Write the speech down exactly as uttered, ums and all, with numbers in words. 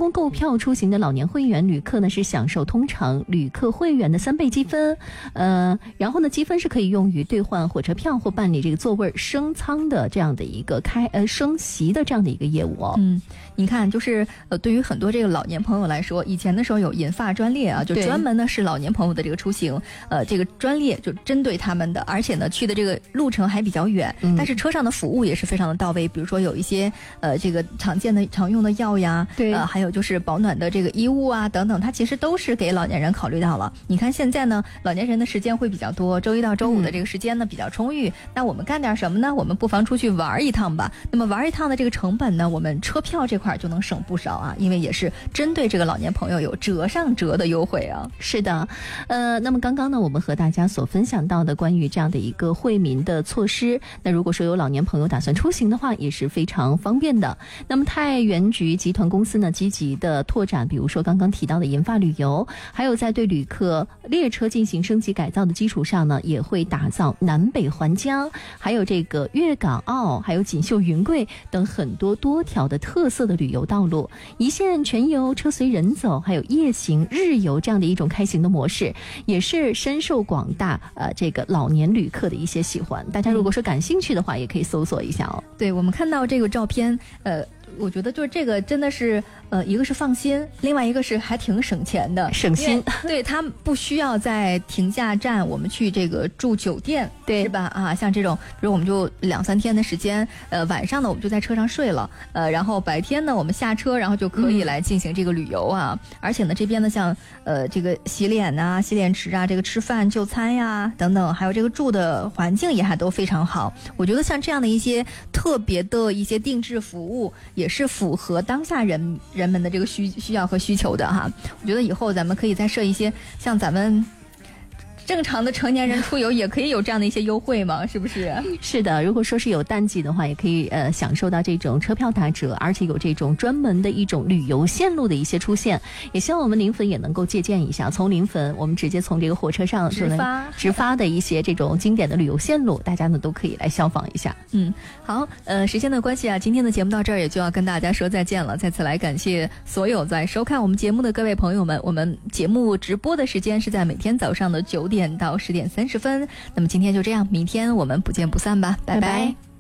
功购票出行的老年会员旅客呢，是享受通常旅客会员的三倍积分，呃，然后呢，积分是可以用于兑换火车票或办理这个座位升舱的这样的一个开呃升席的这样的一个业务哦。 嗯，你看，就是呃，对于很多这个老年朋友来说，以前的时候有银发专列啊，就专门呢是老年朋友的这个出行，呃，这个专列就针对他们的，而且呢去的这个路程还比较远，嗯、但是车上的服务也是非常的到位，比如说有一些呃这个常见的常用的药呀， 对， 呃，还有就是保暖的这个衣物啊等等，它其实都是给老年人考虑到了。你看现在呢，老年人的时间会比较多，周一到周五的这个时间呢、嗯、比较充裕，那我们干点什么呢？我们不妨出去玩一趟吧。那么玩一趟的这个成本呢，我们车票这块就能省不少啊，因为也是针对这个老年朋友有折上折的优惠啊。 是的，呃，那么刚刚呢，我们和大家所分享到的关于这样的一个惠民的措施，那如果说有老年朋友打算出行的话，也是非常方便的。那么太原局集团公司呢，积极的拓展，比如说刚刚提到的银发旅游，还有在对旅客列车进行升级改造的基础上呢，也会打造南北环江，还有这个粤港澳，还有锦绣云贵等很多多条的特色的旅游道路，一线全游、车随人走，还有夜行、日游这样的一种开行的模式，也是深受广大呃这个老年旅客的一些喜欢。大家如果说感兴趣的话，也可以搜索一下哦。 对，我们看到这个照片，呃。我觉得就是这个真的是，呃，一个是放心，另外一个是还挺省钱的， 省心。 对，他不需要在停驾站我们去这个住酒店， 对， 是吧？啊，像这种，比如我们就两三天的时间，呃，晚上呢我们就在车上睡了，呃，然后白天呢我们下车，然后就可以来进行这个旅游啊。嗯、而且呢，这边呢像呃这个洗脸啊、洗脸池啊、这个吃饭就餐呀等等，还有这个住的环境也还都非常好。我觉得像这样的一些特别的一些定制服务也。也是符合当下人人们的这个需需要和需求的哈。我觉得以后咱们可以再设一些像咱们正常的成年人出游也可以有这样的一些优惠吗？是不是？ 是的，如果说是有淡季的话，也可以呃享受到这种车票打折，而且有这种专门的一种旅游线路的一些出现。也希望我们临汾也能够借鉴一下，从临汾我们直接从这个火车上直发直发的一些这种经典的旅游线路，大家呢都可以来效仿一下。 嗯，好，呃，时间的关系啊，今天的节目到这儿也就要跟大家说再见了。再次来感谢所有在收看我们节目的各位朋友们。我们节目直播的时间是在每天早上的九点到十点三十分。那么今天就这样，明天我们不见不散吧，拜拜。拜拜。